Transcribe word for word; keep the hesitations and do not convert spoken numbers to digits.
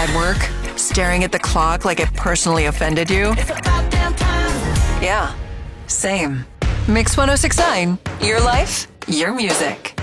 at work, staring at the clock like it personally offended you? It's about damn time. Yeah, same. Mix one oh six point nine, your life, your music.